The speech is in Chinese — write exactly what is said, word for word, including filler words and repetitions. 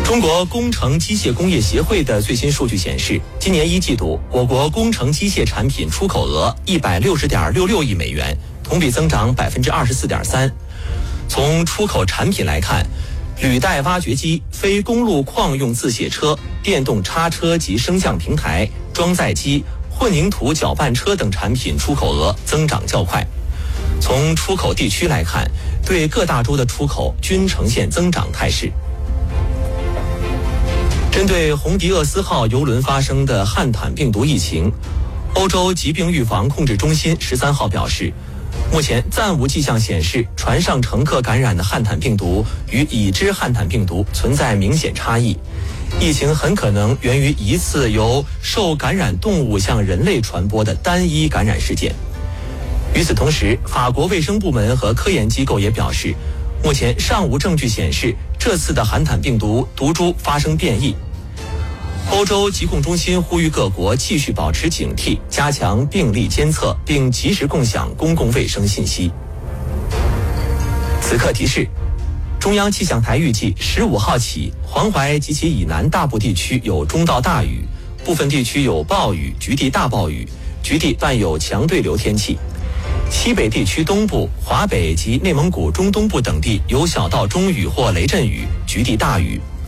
中国工程机械工业协会的最新数据显示，今年一季度我国工程机械产品出口额一百六十点六六亿美元，同比增长百分之二十四点三。从出口产品来看，履带挖掘机、非公路矿用自卸车、电动叉车及升降平台、装载机、混凝土搅拌车等产品出口额增长较快。从出口地区来看，对各大洲的出口均呈现增长态势。针对红迪厄斯号邮轮发生的汉坦病毒疫情，欧洲疾病预防控制中心十三号表示，目前暂无迹象显示船上乘客感染的汉坦病毒与已知汉坦病毒存在明显差异，疫情很可能源于一次由受感染动物向人类传播的单一感染事件。与此同时，法国卫生部门和科研机构也表示，目前尚无证据显示这次的汉坦病毒毒株发生变异。欧洲疾控中心呼吁各国继续保持警惕，加强病例监测，并及时共享公共卫生信息。此刻提示，中央气象台预计十五号起，黄淮及其以南大部地区有中到大雨，部分地区有暴雨、局地大暴雨，局地伴有强对流天气。西北地区东部、华北及内蒙古中东部等地有小到中雨或雷阵雨，局地大雨。